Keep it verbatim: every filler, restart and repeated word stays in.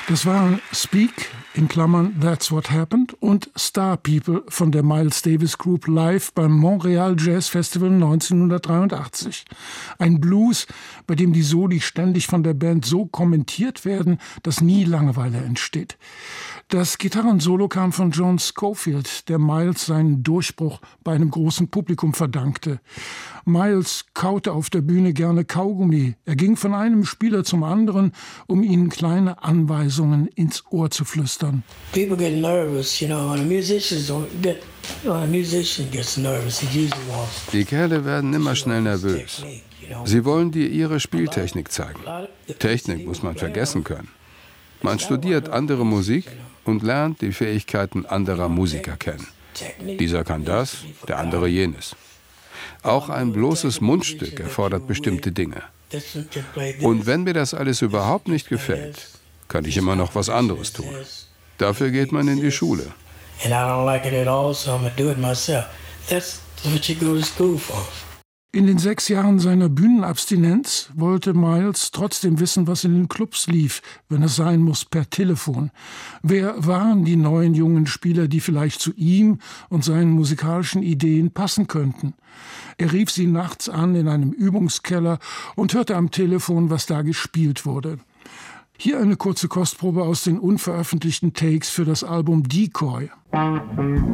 Das waren Speak, in Klammern That's What Happened, und Star People von der Miles Davis Group live beim Montreal Jazz Festival neunzehnhundertdreiundachtzig. Ein Blues, bei dem die Soli ständig von der Band so kommentiert werden, dass nie Langeweile entsteht. Das Gitarrensolo kam von John Scofield, der Miles seinen Durchbruch bei einem großen Publikum verdankte. Miles kaute auf der Bühne gerne Kaugummi. Er ging von einem Spieler zum anderen, um ihnen kleine Anweisungen ins Ohr zu flüstern. People get nervous, you know, and musicians don't get, you know, a musician gets nervous. He usually wants. Die Kerle werden immer schnell nervös. Sie wollen dir ihre Spieltechnik zeigen. Technik muss man vergessen können. Man studiert andere Musik und lernt die Fähigkeiten anderer Musiker kennen. Dieser kann das, der andere jenes. Auch ein bloßes Mundstück erfordert bestimmte Dinge. Und wenn mir das alles überhaupt nicht gefällt, kann ich immer noch was anderes tun. Dafür geht man in die Schule. In den sechs Jahren seiner Bühnenabstinenz wollte Miles trotzdem wissen, was in den Clubs lief, wenn es sein muss, per Telefon. Wer waren die neuen jungen Spieler, die vielleicht zu ihm und seinen musikalischen Ideen passen könnten? Er rief sie nachts an in einem Übungskeller und hörte am Telefon, was da gespielt wurde. Hier eine kurze Kostprobe aus den unveröffentlichten Takes für das Album Decoy.